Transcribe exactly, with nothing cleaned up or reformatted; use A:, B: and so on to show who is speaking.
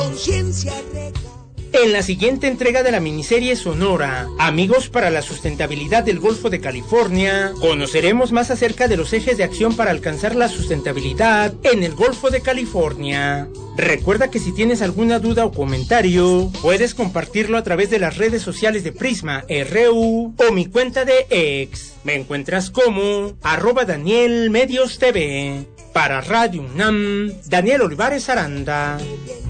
A: En la siguiente entrega de la miniserie sonora, Amigos para la Sustentabilidad del Golfo de California, conoceremos más acerca de los ejes de acción para alcanzar la sustentabilidad en el Golfo de California. Recuerda que si tienes alguna duda o comentario, puedes compartirlo a través de las redes sociales de Prisma R U o mi cuenta de X. Me encuentras como arroba Daniel Medios T V. Para Radio UNAM, Daniel Olivares Aranda.